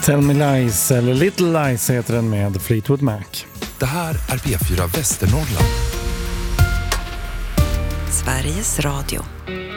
Tell Me Lies, eller Little Lies heter den med Fleetwood Mac. Det här är P4 Västernorrland. Sveriges Radio.